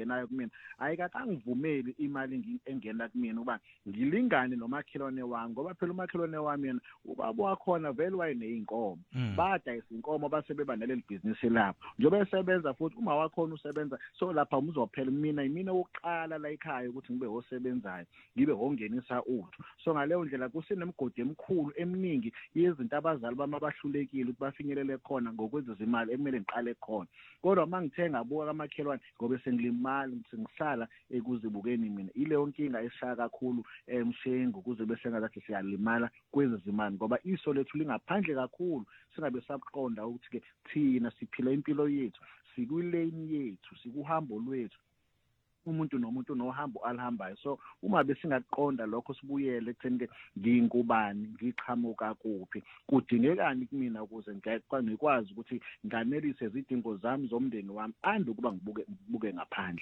engenayo kumina ayikakangivumeli imali engena kumina uba ngilingane nomakhelwane wami ngoba phela umakhelwane wami yena ubaba wakhona vele wayeneyinkomo badayisa inkomo basebeba naleli business lapho njobe esebenza futhi uma wakhona usebenza so lapha uzophela mina wokuqala la ekhaya ukuthi ngibe osebenzayo ngibe ongenisa uthu so ngaleyo ndlela kusenemigodi emikhulu eminingi yezinto abazali bami abahlulekile ukuthi bafinyelele khona ngokwezimali ekumele ngiqale khona kodwa mangithenga abuka kamakhelwane ngobe sengilimali ngisala ekuzibukeni mina ileyo nkinga eshaya kakhulu emshengu kuze bese ngathi siyalimala kwezimali ngoba iso lethu lingaphandle kakhulu singabe sakuqonda ukuthi ke thina siphila impilo yethu sikulane yethu sikuhambo lwethu umuntu nomuntu nohambo alihambayo so uma besingaqonda lokho sibuyele ekutheni ke ngingubani ngiqhamuka kuphi kudingekani kumina ukuze ngikwazi ukuthi nganelise izidingo zami zomndeni wami ande ukuba ngibuke ngaphandle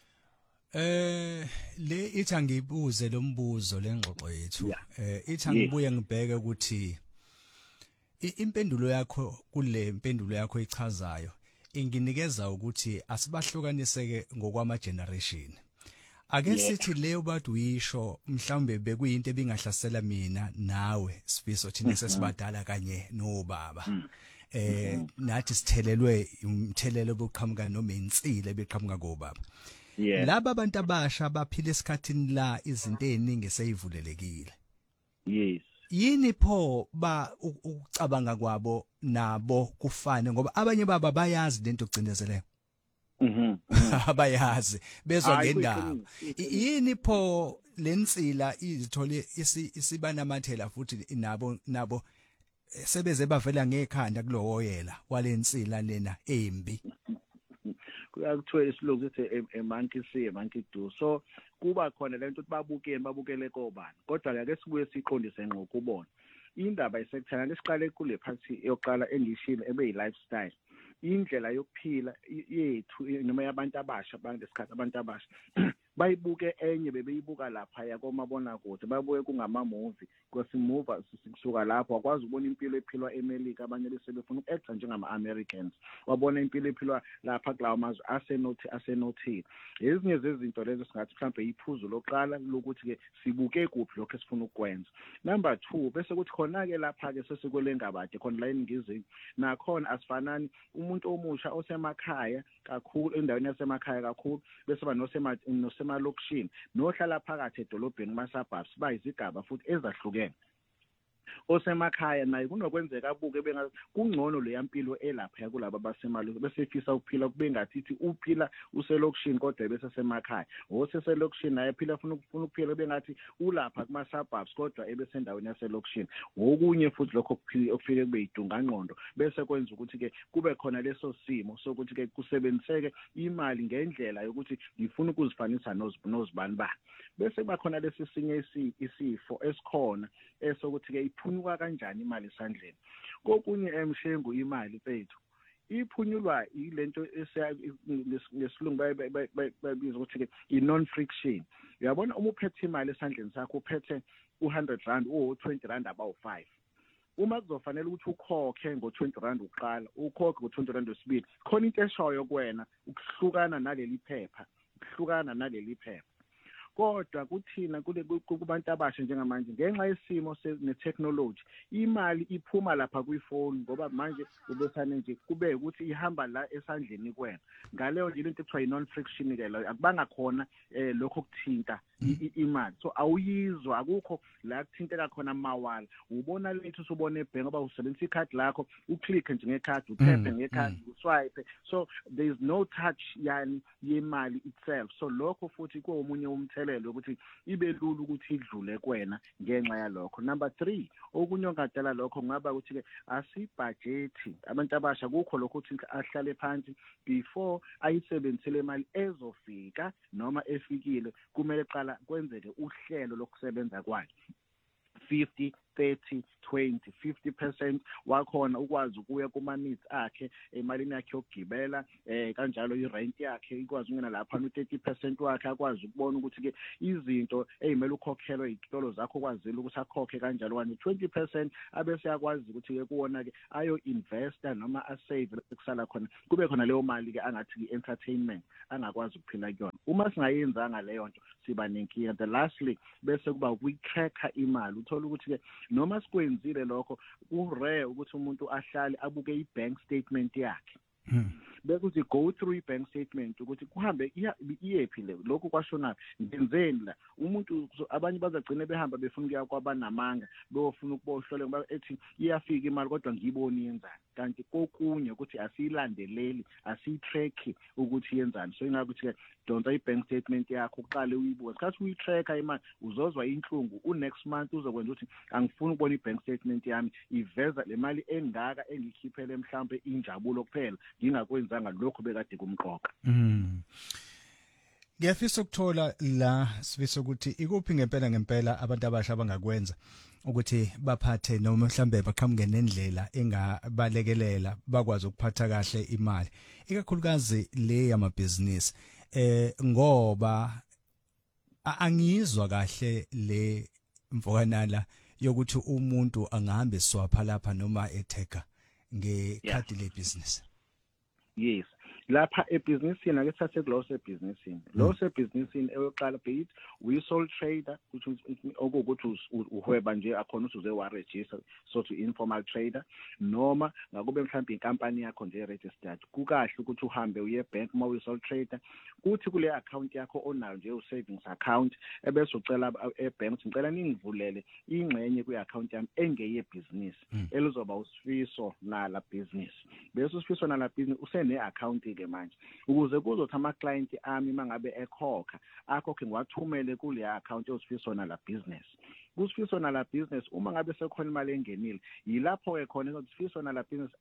le ithi angibuze lo mbuzo lengxoxo yethu ithi angibuye ngibheke ukuthi impendulo yakho kule impendulo yakho echazayo inginikeza ukuthi asibahlukaniseke ngokwama generation ake sithi leyo bathi uyisho mhlawumbe bekuyinto ebingahlasela mina nawe sifiso thina sesibadala kanye nobaba nathi sithelelwe umthelelo boqhamuka noma insile beqhamuka kobaba laba abantu abasha baphila esikhathini la izinto eziningi seyivulelekile yini pho ba ukucabanga kwabo nabo kufane ngoba abanye baba bayazi lento ogcinezeleyo abayazi bezwa ngendaba yini pho lensila izithole isibanamathela futhi nabo sebeze bavela ngekhanda kulowoyela walensila lena embi kuyakuthiwa isilungu sithi a monkey see a monkey do so kuba khona lento ukuthi babukele kobani kodwa ake sibuye siqondise ngqo kubona indaba isekuthana lesiqale kule phathi yokuqala engishilo ebe lifestyle indlela yokuphila yethu noma yabantu abasha bangesikhathi abantu abasha bayibuke enye bebeyibuka lapha yakomabona kude babuye kungama movie kwesimuva sikusuka lapho akwazi ukubona impilo ephilwa eMelika abanye bese befuna ukuacta njengama Americans wabona impilo ephilwa lapha kulawo mazwe asenothi ezinye zezinto lezo singathi mhlambe iphuzu loqala lokuthi ke sibuke kuphi lokho esifuna ukwenza number 2 bese kuthi khona ke lapha ke sesikwelengabade khona la eningizimu nakhona asifanani umuntu omusha osemakhaya kakhulu endaweni yasemakhaya kakhulu bese nosemalokishini nohlala phakathi edolobheni kuma-suburbs bayizigaba futhi ezahlukene osemakhaya naye kunokwenzeka abuke bengathi kungcono le yampilo elapha kulabo basemali bese efisa ukuphila kube ngathi uphila uselokishini kodwa bese semakhaya oseselokishini naye phila ufuna ukuphila bengathi ulapha kuma-suburbs kodwa ebese endaweni yaselokishini okunye futhi lokho okufike kube yidunga ngqondo bese kwenza ukuthi ke kube khona leso simo sokuthi ke kusebenziseke imali ngendlela yokuthi ngifuna ukuzifanisa nozibani bani bese bakhona lesi sinye isifo esikhona esokuthi ke iphunyuka kanjani imali esandleni kokunye emshengu imali pethu iphunyulwa ilento lesilungu bayibiza ukuthi ke i-non friction uyabona uma uphethe imali esandleni sakho uphethe u100 u20 abawu5 uma kuzofanele ukuthi ukhokhe ngo20 uqala ukhokhe ngo20 wesibili khona into eshoyo kuwena ukuhlukana naleli phepha kodwa kuthina kubantu abasha njengamanje ngenxa yesimo netechnology imali iphuma lapha kwiphone ngoba manje ubesane nje kube ukuthi ihamba la esandleni kwena ngaleyo nje into ekuthiwa i-non friction ke lo akubanga khona lokho ukuthinta imali so awuyizwa akukho la kuthinteka khona amawala ubona lethu usubona ebhenki ngoba usebenzisa ikhadi lakho uclick nje ngekhadi uthaphe ngekhadi uswipe so there is no touch yani yemali itself so lokho futhi komunye umthelelo ukuthi ibe lula ukuthi idlule kwena ngenxa yalokho number 3 okunye ongadala lokho ngaba ukuthi ke asibudgethi abantu abasha kukho lokho ukuthi ahlale phansi before ayisebenzisele imali ezofika noma efikile kumele qala kwenzeke uhlelo lokusebenza kwakhe 50 30 20 50% wakhona ukwazi ukuya kuma needs akhe emalini yakhe yokugibela kanjalo irent yakhe ikwazi ukungena lapha no30% wakhe akwazi ukubona ukuthi ke izinto ezimele ukhokhelwe izitolo zakho kwazile ukuthi akhokhe kanjalo 20% abese yakwazi ukuthi ke kuona ke ayo investor noma a save kusala khona kube khona leyo mali ke angathi entertainment angakwazi ukuphila kuyona uma singayenzanga leyo nto siba nenkinga. The lastly bese kuba ukuyi-tracker imali, uthola ukuthi-ke noma sikwenzile lokho ku-rare ukuthi umuntu ahlale abuke i-bank statement yakhe. Bekuthi go through i-bank statement ukuthi kuhambe iyephi le lokhu kwashonayo ngenzeni la umuntu. Abanye bazagcina behamba befuna ukuya kwabanamanga beyofuna ukubohlole ethi iyafika imali kodwa ngiyiboni yenzani, kanti kokunye ukuthi asiyilandeleli asiyi-track ukuthi yenzani. So ingakuthi-ke donsa i-bank statement yakho uqale uyibuka, sikhathi uyi-tracker imali uzozwa inhlungu. Next month uzokwenza ukuthi angifuni ukubona i-bank statement yami iveza le mali engaka engikhiphele mhlawumbe injabulo kuphela ngingakwenzanga lokho bekade kumqoka. Ngiyafisa ukuthola la sifisa ukuthi ikuphi ngempela abantu abasha abangakwenza ukuthi baphathe noma mhlambe baqhamuke nendlela engabalekelela bakwazi ukuphatha kahle imali, ikakhulukazi le yamabhizinisi, ngoba angizwa kahle le mvokanala yokuthi umuntu angahambe swapha lapha noma etheka ngekhadi lebusiness. Yes, lapha ebhizinisini ake thathe lo sebhizinisini, lo sebhizinisini eyoqala be it uyi-sole trader ukuthi uhweba nje akhona ukuthi uze waregister so to informal trader, noma ngakube mhlawumbe inkampani yakho nje registered. Kukahle ukuthi uhambe uye bank uma uyi-sole trader, kuthi kule account yakho onayo nje u-savings account ebese ucela ebank ngicela ningivulele ingxenye kwi-account yami engeyebhizinisi elizoba usifiso nala business. Bese usifiso nala business usene-account ke manje ukuze kuzothi ama-client ami mangabe ekhokha akhokhe ngiwathumele kule account yosifiso nala business. Kusifiso nala business uma ngabe sekhona imali engenile yilapho-ke khona usifiso nala business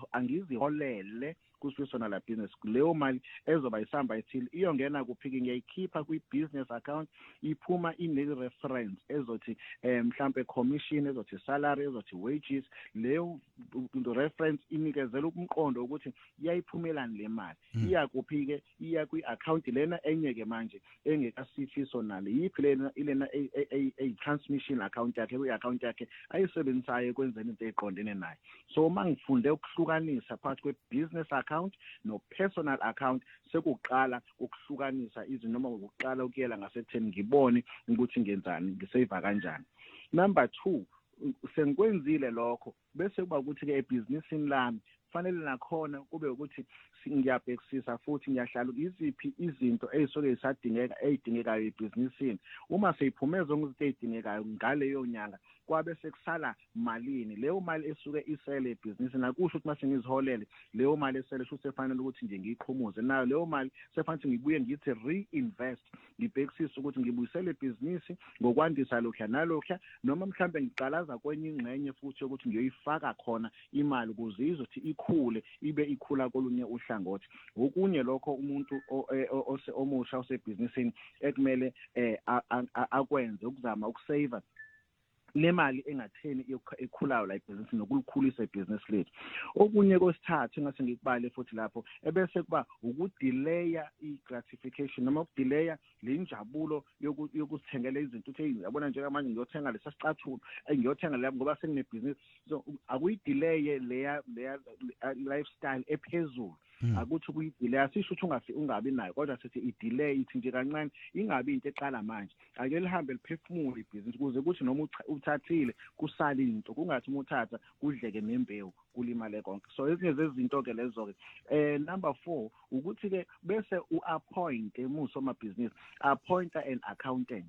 angiziholele kusifiso nala business. Leyo mali ezoba isamba ethile iyongena kuphi-ke ngiyayikhipha kwi-business account, iphuma ine-reference ezothi mhlampe commission, ezothi salary, ezothi wages. Leyo reference inikezela umqondo ukuthi iyayiphumelani le mali, iya kuphi-ke iya kwi-account lena enye-ke manje engekasifiso nale yiphi lena transmission account yakhe, kwi-account yakhe ayisebenzisayo ekwenzeni into eqondene nayo. So uma ngifunde ukuhlukanisa phakathi kwe-business account no-personal account, sekuqala ukuhlukanisa izinto noma ukuqala ukuyela ngasekutheni ngibone ukuthi ngenzani, ngiseva kanjani. Number 2, sengikwenzile lokho bese kuba ukuthi-ke ebhizinisini lami fanele nakhona kube ukuthi ngiyabhekisisa futhi ngiyahlala iziphi izinto ey'suke ey'dingekayo ebhizinisini. Uma seyiphumeza izinto ey'dingekayo ngaleyo nyanga kwabe sekusala malini, leyo mali esuke isele ebhizinisini akusho ukuthi mase ngiziholele leyo mali esele sho sefanele ukuthi nje ngiyiqhumuze nayo leyo mali sefanele ngibuye ngithi reinvest, ngibhekisise ukuthi ngibuyisele ebhizinisi ngokwandisa lokho nalokho, noma mhlambe ngiqalaza kwenye ingxenye futhi ukuthi ngiyoyifaka khona imali ukuze izothi ikhule ibe ikhula kolunye uhlangothi. Okunye lokho umuntu omusha osebhizinisini ekumele akwenze ukuzama ukusave le mali engatheni ekhulayo la ibhizinisi nokulikhulisa ibhizinisi lethu. Okunye kwesithathu engase ngikubale futhi lapho ebese kuba ukudelaya i-gratification noma ukudelaya le njabulo yokusithengela izinto uthi yabona njengamanje ngiyothenga lesa sicathulo ngiyothenga la ngoba senginebhizinisi. So akuyidelay leya lifestyle ephezulu, akuthi ukuyidelay asisho ukuthi ungabi nayo, kodwa sithi idelay ithi nje kancane ingabi into eqala manje, ake lihambe liphefumule ibhizinisi kuze kuthi noma uthathile kusala into kungathi uma uthatha kudleke nembewu kulimale konke. So ezinye zezinto-ke lezo-ke. Number 4 ukuthi-ke bese u-appoint musomabhizinisi, appointa an accountant.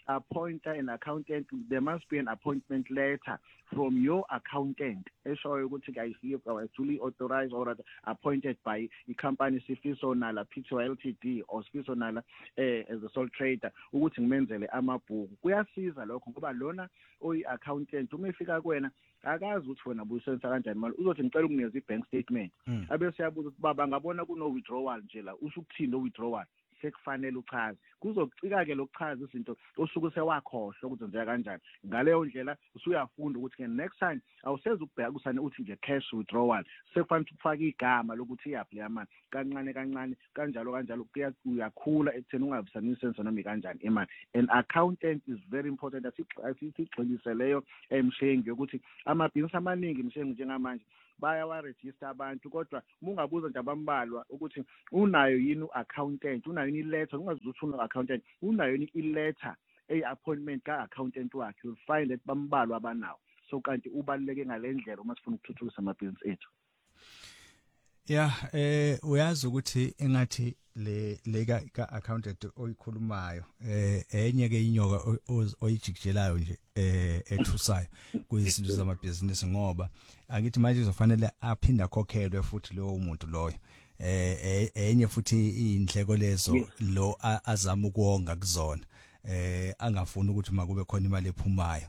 There must be an appointment letter from your accountant eshoyo ukuthi I was duly authorized or appointed by i-company Sifiso Nala Pty Ltd or Sifiso Nala as a sole trader ukuthi ngimenzele amabhuku. Kuyasiza lokho ngoba lona oyi-accountant uma efika kuwena akazi ukuthi wena buyisebenzisa kanjani imali, uzothi ngicela ukunikeza i-bank statement abese yabuza ukuthi baba ngabona kuno-withdrawal nje la, usho ukuthini lo-withdrawal, sekufanele uchaze. Kuzokucika-ke lokuchaza izinto osuke sewakhohlwa ukuthi nje kanjani. Ngaleyo ndlela usuyafunda ukuthi next time awuseze ukubheka kusane uthi nje cash withdrawal, sekufanele ufake igama lokuthi iyaplaya manje kancane kancane kanjalo uyakhula ekutheni ungabisanisi senzo noma kanjani imali. An accountant is very important. Asigxilise leyo emshengi yokuthi amabhizinisi amaningi mshengi njengamanje bayawaregister abantu kodwa mungabuza nje abambalwa ukuthi unayo yini u-accountant, unayo yini iletter, ungazuthi una-accountant, unayo yini iletter appointment ka-accountant wakhe, you'll find that bambalwa abanawo. So kanti ubaluleke ngalendlela uma sifuna ukuthuthukisa amabhizinisi ethu. Yeah, uyazi ukuthi engathi le ka accountant oyikhulumayo enye ke inyoka oyijikijelayo nje ethusayo kuyizinto zamabhizinisi, ngoba akithi manje uzofanele aphinda khokhelwe futhi lowo muntu loyo enye futhi indleko lezo lo azama ukuwonga kuzona angafuni ukuthi makube khona imali ephumayo.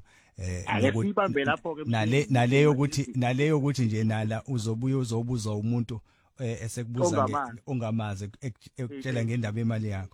Naleyo ukuthi nje nala uzobuza umuntu esekubuza ongamazi ekutshela ngendaba yemali yakho.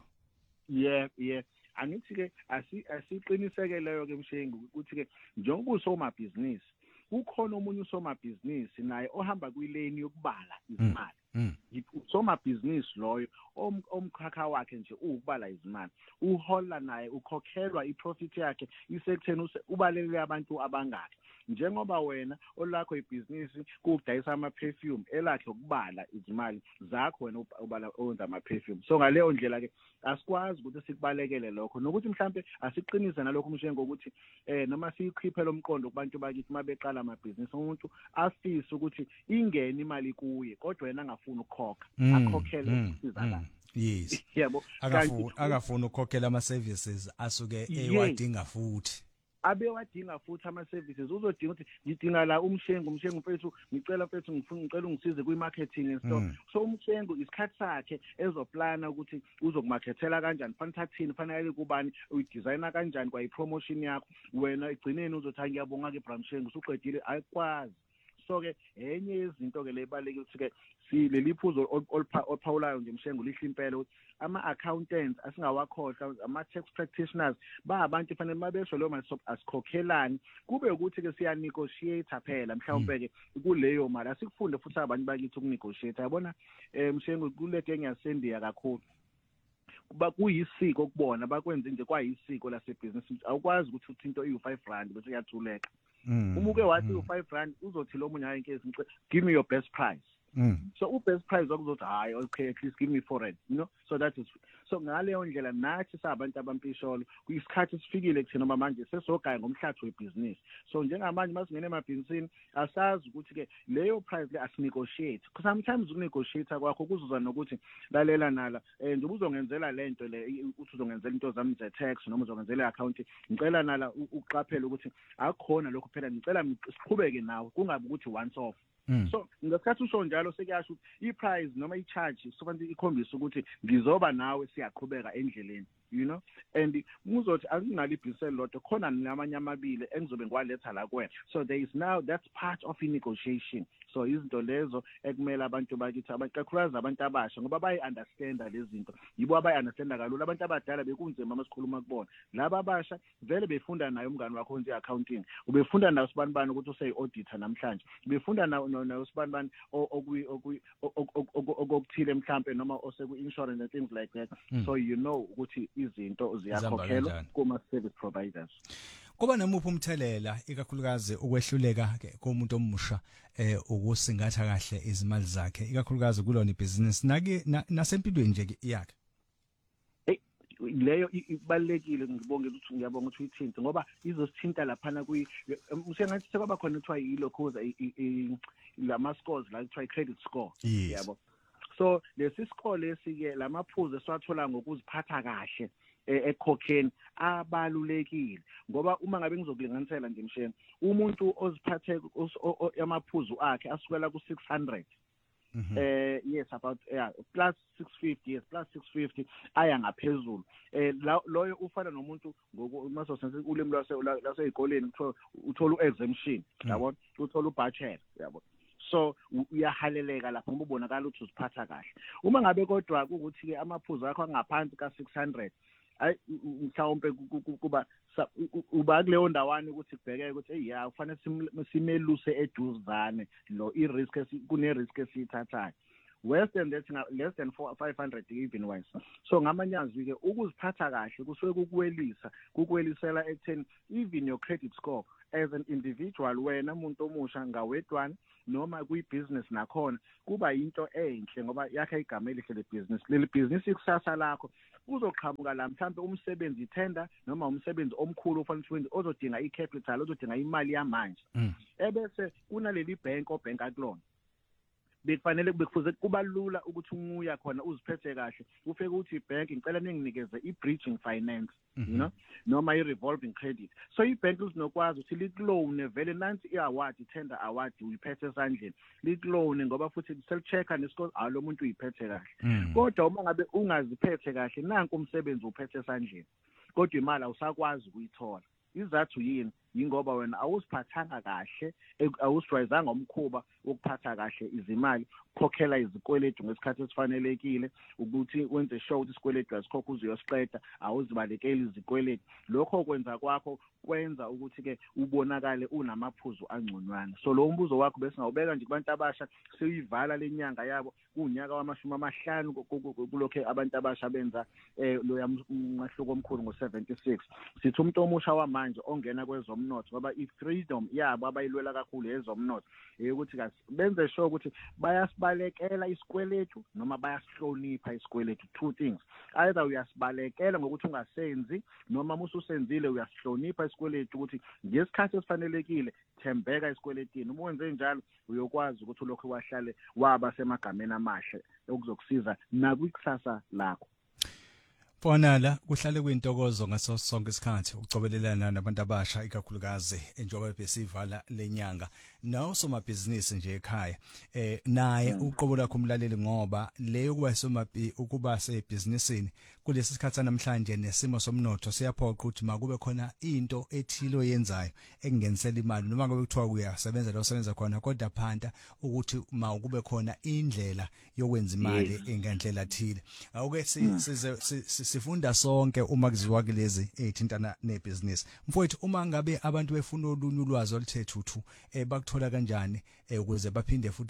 Yeah angithi ke asiqinisekeleyo ke Mshengu ukuthi ke njengoba usomabhizinisi ukhona omunye usomabhizinisi naye ohamba kwilane yokubala izimali. Usomabhizinisi loyo omkhakha wakhe nje ukubala izimali, uhola naye ukhokhelwa iprofit yakhe isekutheni ubalelele abantu abangaki. Njengoba wena olakho ibhizinisi kudayisa ama-perfume, elakhe ukubala izimali zakho wena ubala owenza ama-perfume. So ngaleyo ndlela ke asikwazi ukuthi sikubalekele lokho, nokuthi mhlambe asiqinise nalokho Mshengo ukuthi noma siyikhiphe lo mqondo kubantu bakithi mabeqala amabhizinisi, umuntu afise ukuthi ingene imali kuye kodwa yena angafuni ukukhokha, akhokhele isizakala. Yes. Yebo. Akafuni ukukhokhela ama-services asuke ewadinga futhi. Abewadinga futhi ama-services, uzodinga ukuthi ngidinga la Mshengo mfethu ngicela ungisize kwi-marketing and stuff. So Mshengo isikhathi sakhe ezoplana ukuthi uzokumarketela kanjani, fanele thathini, fanele kubani, uyidesigner kanjani kwa i-promotion yakho, wena egcineni uzothi ngiyabonga ke Bra Mshengo usuqedile, ayikwazi. So ke enye izinto ke lebaleke ukuthi ke sileli phuzo olphawulayo nje Mshengo lihle impela ukuthi ama-accountants asingawakhohlwa, ama-tax practitioners abantu fanele mabesho leyo mali asikhokhelani, kube ukuthi ke siya-negotiate phela mhlawumbe ke kuleyo mali. Asikufunde futhi abantu bakithi ukunegotiate. Yabona Mshengo kule genge yasendiya kakhulu kuba kuyisiko kubona bakwenze nje kwayisiko lasebhizinisi. Awukwazi ukuthi uthinto i-5 bese uyathuleka. Uma uke wathi u5 uzothi lo munye hayi inkezo give me your best price. So best price okuzothi hayi okay at least give me 4 rand, you know. So that is so ngaleyo ndlela nathi sabantu abampisholo kuyisikhathi sifikile kuthina noma manje sesogaya ngomhlathi webhizinisi. So njengamanje masingene emabhizinisini asazi ukuthi ke leyo price le asinegotiate, because sometimes unegotiate kwakho kuzoza nokuthi lalela nala nje uzongenzela lento le uthi uzongenzela into zami ze-tax noma uzongenzela i-account, ngicela nala uqaphele ukuthi akukhona lokho phela, ngicela siqhubeke nawe kungabi ukuthi once off. So ngesikhathi usho njalo sekuyasho ukuthi i-price noma i-charge sofanele ikhombise ukuthi ngizoba nawe siyaqhubeka endleleni, you know. And muzothi akunalo ibhizinisi lodwa khona namanye amabili engizobe ngwaletha la kuwena. So there is now that's part of i-negotiation. So izinto lezo ekumele abantu bakithi kakhulukazi abantu abasha ngoba bayi-understanda lezi zinto, yibo abayi-understanda kalula. Abantu abadala bekunzima uma sikhuluma kubona. Laba abasha vele befunda nayo umngane wakho nje accounting, ubefunda nayo sibanibani ukuthi useyi-auditor namhlanje, ubefunda nayo sibanibani okuthile mhlambe noma oseku-insurance and things like that. So you know ukuthi izinto ziyakhokhelwa kuma-service providers. Kuba namuphi umthelela ikakhulukazi ukwehluleka ke komuntu omusha ukusingatha kahle izimali zakhe ikakhulukazi kulona ibhizinisi nasempilweni nje yakhe? Leyo ibalekile, ngibonge ukuthi ngiyabonga ukuthi uyithinte ngoba izosithinta laphana sengathi sekwaba khona kuthiwa yilokhuza lama scores la kuthiwa i-credit score, yabo. So lesi score lesi-ke lamaphuzu esiwathola ngokuziphatha kahle ekhokheni abalulekile, ngoba uma ngabe ngizokulinganisela nje Mshengo, umuntu oziphathe amaphuzu akhe asukela ku-600 yes about plus 650, yes plus 650 aya ngaphezulu. Loyo ufana nomuntu ngokumasosense ulimi laseyikoleni uthola u-exemption, yabona, uthola ubachelor, yabona. So uyahaleleka lapho ngoba ubonakala ukuthi uziphatha kahle. Uma ngabe kodwa ukuthi ke amaphuzu akho angaphansi ka-600, ayi mhlawumbe kuba uba kuleyo ndawana ukuthi kubhekeke ukuthi hey kufanele simeluse eduzane lo i-risk kune-risk esiyithathayo. Less than 500 even wise. So ngamanyazwi ke ukuziphatha kahle kusuke kukwelisela ekutheni even your credit score as an individual wena umuntu omusha ngawedwana noma kuyi-business nakhona kuba yinto enhle ngoba yakhe igama elihle le-business. Leli business ikusasa lakho uzoqhamuka la mhlawumbe umsebenzi ithenda noma umsebenzi omkhulu ofanele ozodinga i-capital, ozodinga imali yamanje. Ebese kunaleli bank obhenka kulona bekufanele bekufuze kuba lula ukuthi umuya khona uziphethe kahle ufike ukuthi ibank ngicela ninginikeze i-bridging finance, you know, noma i-revolving credit. So ibank lizinokwazi ukuthi likulone vele nansi i-award, i-tender award uyiphethe esandleni likulone ngoba futhi sel-check-a nesikole lo muntu uyiphethe kahle. Kodwa uma ngabe ungaziphethe kahle nanku umsebenzi uphethe esandleni kodwa imali awusakwazi ukuyithola. Izathu yini? Yingoba wena awusiphathanga kahle, awusijwayezanga umkhuba wokuphatha kahle izimali, ukukhokhela izikweletu ngesikhathi esifanelekile, ukuthi wenze sure ukuthi isikweletu asikhokha uzuyosiqeda, awuzibalekeli izikweletu. Lokho kwenza kwakho kwenza ukuthi ke ubonakale unamaphuzu angconywana. So lo mbuzo wakho bese ngawubeka nje kubantu abasha seyivala lenyanga yabo kunyaka wama-50 kulokho abantu abasha benza lo yamahluko omkhulu ngo-76. Sithi umuntu omusha wamanje ongena kwezomnotho ngoba i-freedom yabo abayilwela kakhulu ezomnotho ukuthi benze sure ukuthi bayasibalekela isikweletu noma bayasihlonipha isikweletu. Two things, either uyasibalekela ngokuthi ungasenzi noma mususenzile uyasihlonipha isikweletu ukuthi ngesikhathi esifanelekile thembeka isikweletini. Uma wenze njalo uyokwazi ukuthi lokho wahlale waba semagameni amahle okuzokusiza nakwikusasa lakho. Fonala kuhlale kuyintokozo ngaso sonke isikhathi ukucobelelana nabantu abasha ikakhulukazi njengoba besivala lenyanga nosomabhizinisi nje ekhaya. Naye uqobo lakho umlaleli ngoba leyo ukuba sebhizinisini kulesi sikhathi namhlanje nesimo somnotho siyaphoqa ukuthi makube khona into ethilo yenzayo ekungenisela imali noma ngabe kuthiwa uyasebenza la usebenza khona kodwa phanta ukuthi makube khona indlela yokwenza imali engendlela ethile. Awuke sifunda sonke uma kuziwa kulezi ezithintana nebusiness. Mfowethu uma ngabe abantu befuna olunye ulwazi oluthethuthu bakuthola kanjani ukuze baphinde futhi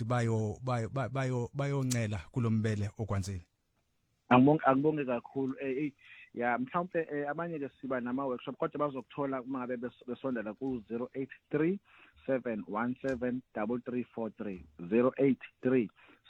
bayoncela kulombele okwanzile? Angibonge kakhulu ya mhlawumbe abanye ke siba nama workshop kodwa bazokuthola uma ngabe besondela ku 083 717 3343 083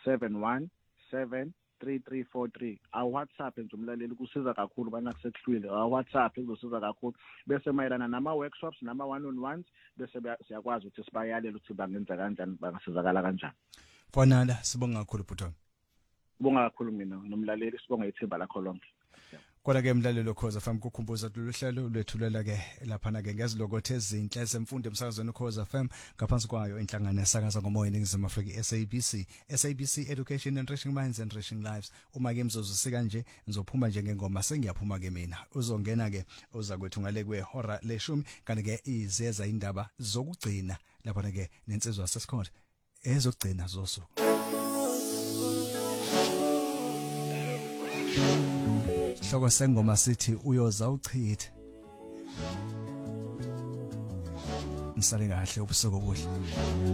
717 3343. Our WhatsApp nje umlaleli kusiza kakhulu bana kusekuhlwile. Our WhatsApp izosiza kakhulu bese mayelana nama workshops nama one on ones bese siyakwazi ukuthi sibayalela ukuthi bangenza kanjani bangasizakala kanjani. Fonala sibonga kakhulu Bhuthon. Sibonga kakhulu mina nomlaleli, sibonga ithemba lakho lonke. Kodwa ke umlaleli Ukhoza FM kukhumbuza ukuthi uhlelo lwethulela ke lapha na ke ngezilokothe ezinhle esemfundo emsakazweni Ukhoza FM ngaphansi kwayo inhlangano esakaza ngomoya eNingizimu Afrika SABC Education Enriching Minds and Enriching Lives. Uma ke imzozo sika nje ngizophuma nje ngengoma sengiyaphuma ke mina uzongena ke uza kwethu ngale kwehora le10 kanti ke izeza indaba zokugcina lapha na ke nensizwa sesikhona ezogcina zosuku. Hloko sengoma sithi uyoza uchithe. Nisale kahle ubusuku obuhle.